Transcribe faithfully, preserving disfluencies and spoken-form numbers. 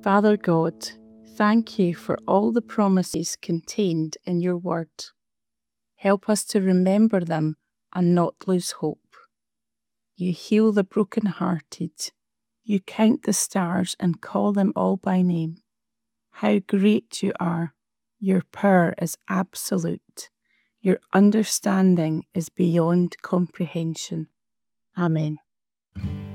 Father God, thank you for all the promises contained in your word. Help us to remember them and not lose hope. You heal the broken-hearted. You count the stars and call them all by name. How great you are! Your power is absolute. Your understanding is beyond comprehension. Amen.